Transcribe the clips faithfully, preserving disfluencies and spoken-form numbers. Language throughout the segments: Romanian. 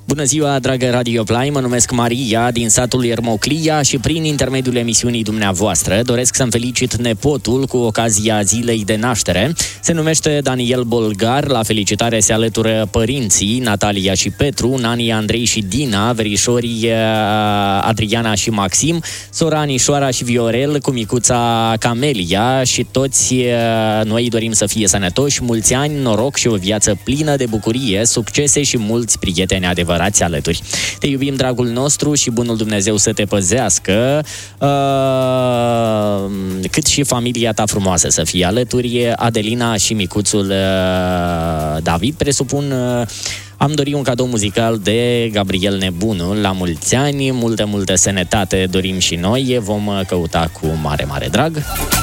Bună ziua, dragă Radio Play, mă numesc Maria din satul Ermoclia și prin intermediul emisiunii dumneavoastră doresc să-mi felicit nepotul cu ocazia zilei de naștere. Se numește Daniel Bolgar, la felicitare se alătură părinții Natalia și Petru, nanii Andrei și Dina, verișorii Adriana și Maxim, sora Anișoara și Viorel, cu micuța Camelia și toți noi dorim să fie sănătoși, mulți ani, noroc și o viață plină de bucurie, succese și mulți prieteni adevărați alături. Te iubim, dragul nostru, și bunul Dumnezeu să te păzească, uh, cât și familia ta frumoasă să fie alături, Adelina și micuțul uh, David, presupun. Uh, am dorit un cadou muzical de Gabriel Nebunul, la mulți ani, multă, multă sănătate dorim și noi, vom căuta cu mare, mare drag.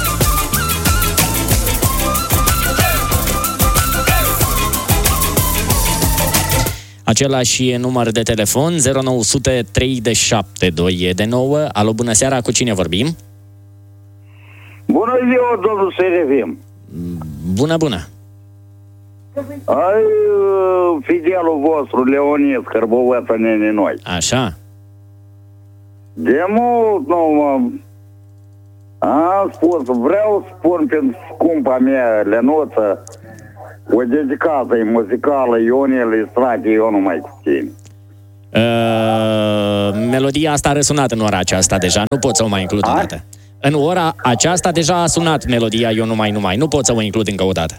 Același număr de telefon, zero nouă zero trei șapte doi nouă. Alo, bună seara, cu cine vorbim? Bună ziua, domnul Serefim. Bună, bună. Ai uh, fidelul vostru, Leonis, Cărbovăță Nene Noi. Așa. De mult nu mă... Am spus, vreau să spun pentru scumpa mea, Lenuță, o dedicație muzicală, Ionel Istrate, eu nu mai cu tine. Uh, melodia asta a răsunat în ora aceasta deja, nu pot să o mai includ o dată. În ora aceasta deja a sunat melodia Eu numai numai, nu pot să o includ încă o dată.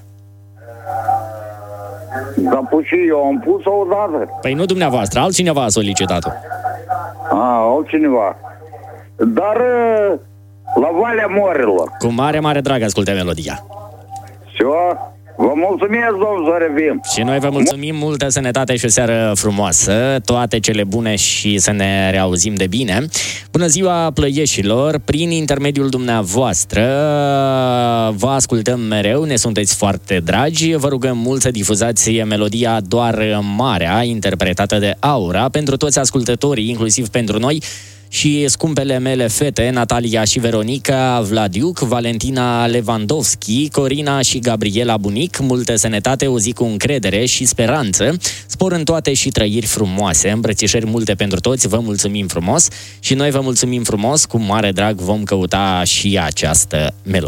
Dar pus și eu am pus-o o dată. Păi nu dumneavoastră, altcineva a solicitat-o. A, altcineva. Dar la Valea Morilor. Cu mare, mare drag asculte melodia. Și-o? Vă mulțumesc, domnul Zorevim. Și noi vă mulțumim, multă sănătate și o seară frumoasă, toate cele bune și să ne reauzim de bine. Bună ziua, plăieșilor, prin intermediul dumneavoastră vă ascultăm mereu, ne sunteți foarte dragi, vă rugăm mult să difuzați melodia Doar Marea, interpretată de Aura, pentru toți ascultătorii, inclusiv pentru noi, și scumpele mele fete, Natalia și Veronica Vladiuc, Valentina Lewandowski, Corina și Gabriela Bunic, multă sănătate, o zi cu încredere și speranță, spor în toate și trăiri frumoase, îmbrățișări multe pentru toți, vă mulțumim frumos și noi vă mulțumim frumos, cu mare drag vom căuta și această melodie.